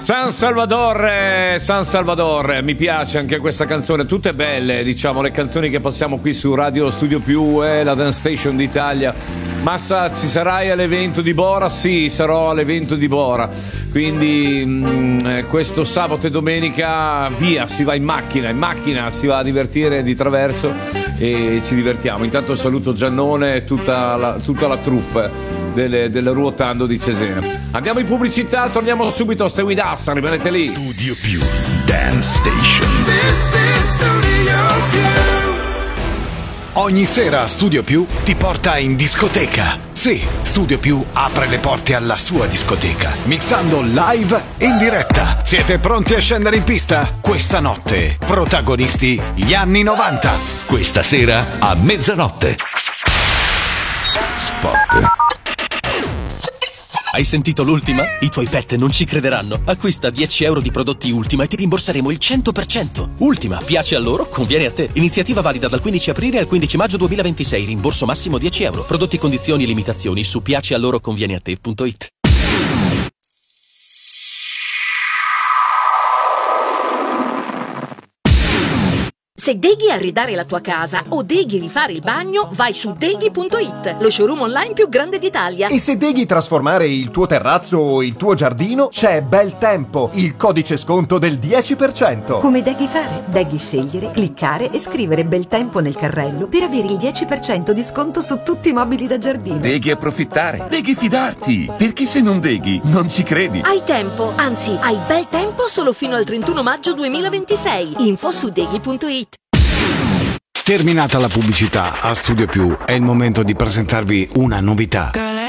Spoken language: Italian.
San Salvador, mi piace anche questa canzone, tutte belle, diciamo, le canzoni che passiamo qui su Radio Studio Più, la Dance Station d'Italia. Massa, ci sarai all'evento di Bora? Sì, sarò all'evento di Bora, quindi questo sabato e domenica via, si va in macchina si va a divertire di traverso e ci divertiamo. Intanto saluto Giannone e tutta la troupe del Ruotando di Cesena. Andiamo in pubblicità, torniamo subito. Stay with us, rimanete lì. Studio Più Dance Station. This is Studio Più. Ogni sera Studio Più ti porta in discoteca. Sì, Studio Più apre le porte alla sua discoteca, mixando live in diretta. Siete pronti a scendere in pista? Questa notte, protagonisti gli anni 90. Questa sera a mezzanotte. Spot. Hai sentito l'ultima? I tuoi pet non ci crederanno. Acquista 10 euro di prodotti Ultima e ti rimborseremo il 100%. Ultima, piace a loro, conviene a te. Iniziativa valida dal 15 aprile al 15 maggio 2026. Rimborso massimo 10 euro. Prodotti, condizioni e limitazioni su piacealoroconvieneate.it. Se deghi arredare la tua casa o deghi rifare il bagno, vai su deghi.it, lo showroom online più grande d'Italia. E se deghi trasformare il tuo terrazzo o il tuo giardino, c'è Bel Tempo, il codice sconto del 10%. Come deghi fare? Deghi scegliere, cliccare e scrivere Bel Tempo nel carrello per avere il 10% di sconto su tutti i mobili da giardino. Deghi approfittare, deghi fidarti, perché se non deghi non ci credi. Hai tempo, anzi hai bel tempo solo fino al 31 maggio 2026. Info su deghi.it. Terminata la pubblicità a Studio Più, è il momento di presentarvi una novità.